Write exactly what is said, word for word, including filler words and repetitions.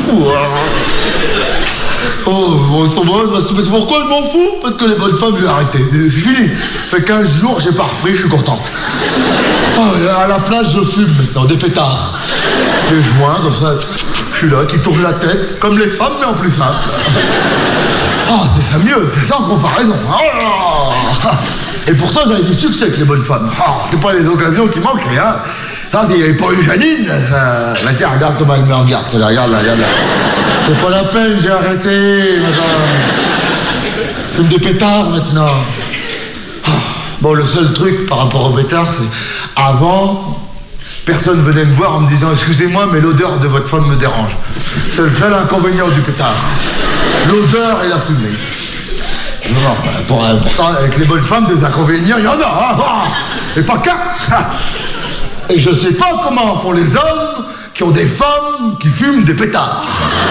fous. Hein. Oh, c'est pourquoi je m'en fous? Parce que les bonnes femmes, j'ai arrêté. C'est fini. Ça fait quinze jours, j'ai pas repris, je suis content. Oh, à la place, je fume maintenant, des pétards. Des joints, comme ça, je suis là, qui tourne la tête, comme les femmes, mais en plus simple. Oh, c'est ça mieux, c'est ça en comparaison. Oh, et pourtant, j'avais du succès avec les bonnes femmes. Oh, c'est pas les occasions qui manquaient, hein. Ça, il n'y avait pas eu Janine. Ça... Là, tiens, regarde comment elle me regarde. Là, regarde, là, regarde là. C'est pas la peine, j'ai arrêté. Je fume des pétards maintenant. Oh. Bon, le seul truc par rapport aux pétards, c'est... Avant, personne venait me voir en me disant « Excusez-moi, mais l'odeur de votre femme me dérange. » C'est le seul inconvénient du pétard. L'odeur et la fumée. Non, pour, pourtant, avec les bonnes femmes, des inconvénients, il y en a. Hein. Et pas qu'un. Et je sais pas comment font les hommes qui ont des femmes qui fument des pétards.